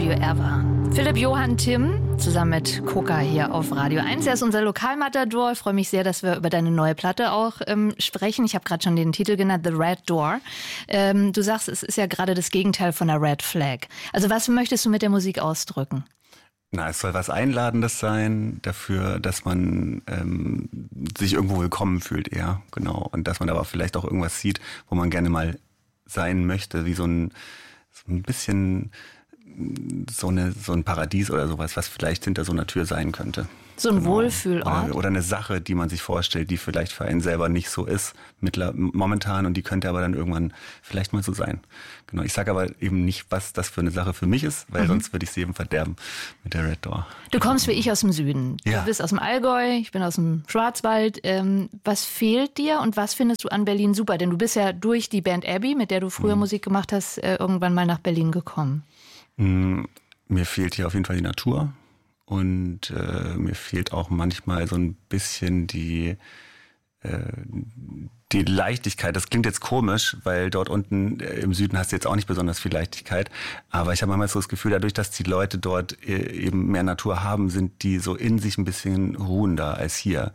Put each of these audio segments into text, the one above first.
you ever. Philipp Johann Timm zusammen mit Koka hier auf Radio 1. Er ist unser Lokalmatador. Ich freue mich sehr, dass wir über deine neue Platte auch sprechen. Ich habe gerade schon den Titel genannt, The Red Door. Du sagst, es ist ja gerade das Gegenteil von der Red Flag. Also was möchtest du mit der Musik ausdrücken? Na, es soll was Einladendes sein dafür, dass man sich irgendwo willkommen fühlt eher, genau. Und dass man aber vielleicht auch irgendwas sieht, wo man gerne mal sein möchte, wie so ein bisschen so ein Paradies oder sowas, was vielleicht hinter so einer Tür sein könnte. So ein Wohlfühlort? Oder eine Sache, die man sich vorstellt, die vielleicht für einen selber nicht so ist momentan und die könnte aber dann irgendwann vielleicht mal so sein. Genau. Ich sage aber eben nicht, was das für eine Sache für mich ist, weil sonst würde ich sie eben verderben mit der Red Door. Du kommst wie ich aus dem Süden. Ja. Du bist aus dem Allgäu, ich bin aus dem Schwarzwald. Was fehlt dir und was findest du an Berlin super? Denn du bist ja durch die Band Abby, mit der du früher Musik gemacht hast, irgendwann mal nach Berlin gekommen. Mir fehlt hier auf jeden Fall die Natur. Und mir fehlt auch manchmal so ein bisschen die Leichtigkeit. Das klingt jetzt komisch, weil dort unten im Süden hast du jetzt auch nicht besonders viel Leichtigkeit. Aber ich habe manchmal so das Gefühl, dadurch, dass die Leute dort eben mehr Natur haben, sind die so in sich ein bisschen ruhender als hier.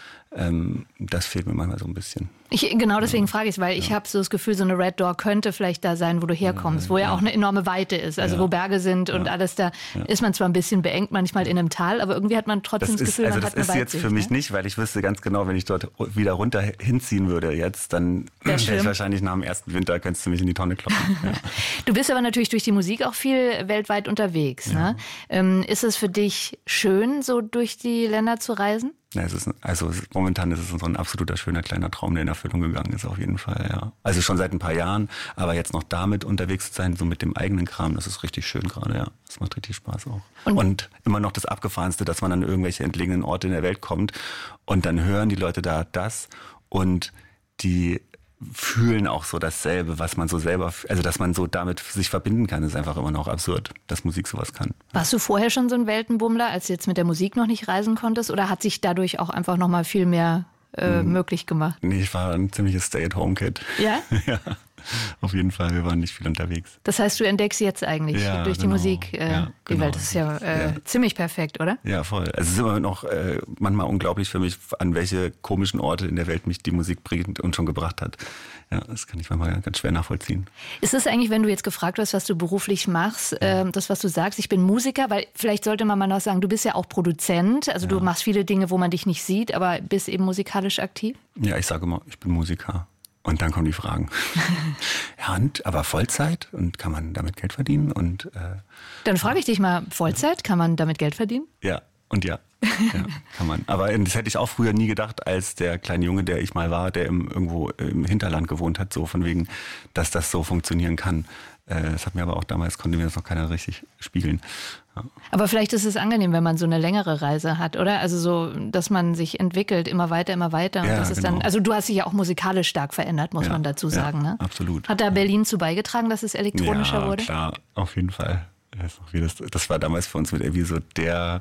Das fehlt mir manchmal so ein bisschen. Genau deswegen frage ich es, weil ich habe so das Gefühl, so eine Red Door könnte vielleicht da sein, wo du herkommst, wo ja auch eine enorme Weite ist, also wo Berge sind und alles, da ist man zwar ein bisschen beengt manchmal in einem Tal, aber irgendwie hat man trotzdem das Gefühl, man hat eine Weitsicht. Das ist jetzt für mich nicht, weil ich wüsste ganz genau, wenn ich dort wieder runter hinziehen würde jetzt, dann wäre ich wahrscheinlich nach dem ersten Winter, könntest du mich in die Tonne kloppen. Ja. Du bist aber natürlich durch die Musik auch viel weltweit unterwegs. Ja. Ne? Ist es für dich schön, so durch die Länder zu reisen? Ja, momentan ist es so ein absoluter schöner kleiner Traum, der in Erfüllung gegangen ist, auf jeden Fall, ja. Also schon seit ein paar Jahren, aber jetzt noch damit unterwegs zu sein, so mit dem eigenen Kram, das ist richtig schön gerade, ja. Das macht richtig Spaß auch. Und immer noch das Abgefahrenste, dass man an irgendwelche entlegenen Orte in der Welt kommt und dann hören die Leute da das und die fühlen auch so dasselbe, was man so selber, also dass man so damit sich verbinden kann, ist einfach immer noch absurd, dass Musik sowas kann. Warst du vorher schon so ein Weltenbummler, als du jetzt mit der Musik noch nicht reisen konntest, oder hat sich dadurch auch einfach noch mal viel mehr möglich gemacht? Nee, ich war ein ziemliches Stay-at-home-Kid. Ja? Ja, auf jeden Fall, wir waren nicht viel unterwegs. Das heißt, du entdeckst jetzt eigentlich durch die Musik die Welt. Das ist ja ziemlich perfekt, oder? Ja, voll. Also es ist immer noch manchmal unglaublich für mich, an welche komischen Orte in der Welt mich die Musik bringt und schon gebracht hat. Ja, das kann ich manchmal ganz schwer nachvollziehen. Ist es eigentlich, wenn du jetzt gefragt wirst, was du beruflich machst, das, was du sagst, ich bin Musiker, weil vielleicht sollte man mal noch sagen, du bist ja auch Produzent, also du machst viele Dinge, wo man dich nicht sieht, aber bist eben musikalisch aktiv? Ja, ich sage immer, ich bin Musiker. Und dann kommen die Fragen. Ja, aber Vollzeit? Und kann man damit Geld verdienen? Und dann frage ich dich mal, Vollzeit, kann man damit Geld verdienen? Ja, und ja, kann man. Aber das hätte ich auch früher nie gedacht, als der kleine Junge, der ich mal war, der irgendwo im Hinterland gewohnt hat, so von wegen, dass das so funktionieren kann. Das hat mir aber auch damals, konnte mir das noch keiner richtig spiegeln. Ja. Aber vielleicht ist es angenehm, wenn man so eine längere Reise hat, oder? Also so, dass man sich entwickelt, immer weiter. Und das ist dann, also du hast dich ja auch musikalisch stark verändert, muss man dazu sagen. Ne? Absolut. Hat da Berlin zu beigetragen, dass es elektronischer wurde? Ja, klar, auf jeden Fall. Das war damals für uns mit irgendwie so der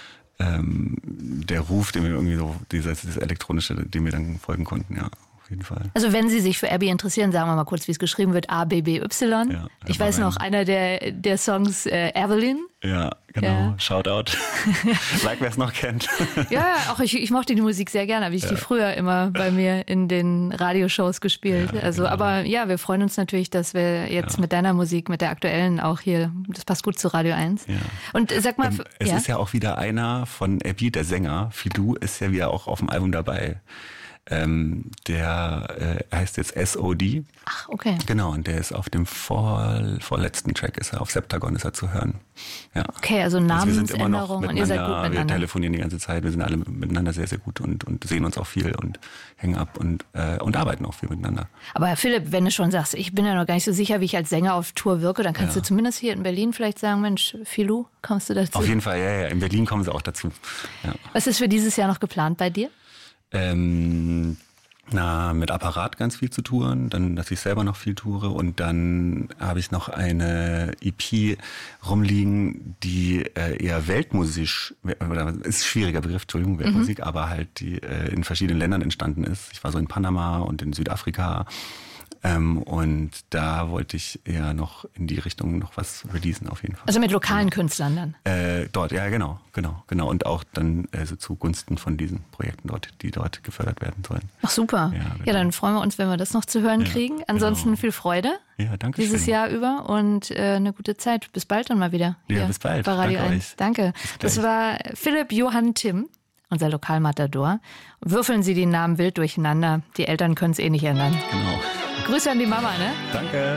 Ruf, den wir irgendwie so, dieses elektronische, dem wir dann folgen konnten, ja. Auf jeden Fall. Also wenn Sie sich für Abby interessieren, sagen wir mal kurz, wie es geschrieben wird, A-B-B-Y. Ja, ich weiß noch, einer der Songs, Evelyn. Ja, genau. Ja. Shoutout. Like, wer es noch kennt. Ja, auch ich mochte die Musik sehr gerne. Habe ich die früher immer bei mir in den Radioshows gespielt. Ja, also, genau. Aber ja, wir freuen uns natürlich, dass wir jetzt mit deiner Musik, mit der aktuellen auch hier, das passt gut zu Radio 1. Ja. Und sag mal... Es ist ja auch wieder einer von Abby, der Sänger, Filou, ist ja wieder auch auf dem Album dabei. Der heißt jetzt SOD. Ach, okay. Genau, und der ist auf dem vorletzten Track, auf Septagon ist er zu hören. Ja. Okay, also Namensänderung und ihr seid gut miteinander. Wir telefonieren die ganze Zeit, wir sind alle miteinander sehr, sehr gut und sehen uns auch viel und hängen ab und arbeiten auch viel miteinander. Aber Philipp, wenn du schon sagst, ich bin ja noch gar nicht so sicher, wie ich als Sänger auf Tour wirke, dann kannst du zumindest hier in Berlin vielleicht sagen, Mensch, Filou, kommst du dazu? Auf jeden Fall, ja, in Berlin kommen sie auch dazu. Ja. Was ist für dieses Jahr noch geplant bei dir? Mit Apparat ganz viel zu touren, dann, dass ich selber noch viel toure und dann habe ich noch eine EP rumliegen, die eher weltmusisch, ist ein schwieriger Begriff, Entschuldigung, Weltmusik, aber halt die in verschiedenen Ländern entstanden ist. Ich war so in Panama und in Südafrika Und da wollte ich eher noch in die Richtung noch was releasen auf jeden Fall. Also mit lokalen Künstlern dann? Dort, ja genau. Und auch dann so zugunsten von diesen Projekten dort, die dort gefördert werden sollen. Ach super. Ja, genau. Dann freuen wir uns, wenn wir das noch zu hören kriegen. Ansonsten viel Freude dieses Jahr über und eine gute Zeit. Bis bald dann mal wieder. Ja, bis bald. Bei Radio 1. Danke. Das war Philipp Johann Timm, unser Lokalmatador. Würfeln Sie die Namen wild durcheinander. Die Eltern können es eh nicht ändern. Genau. Grüße an die Mama, ne? Danke.